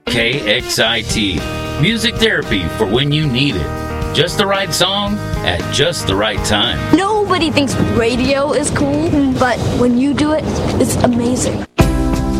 KXIT, music therapy for when you need it. Just the right song at just the right time. Nobody thinks radio is cool, but when you do it, it's amazing.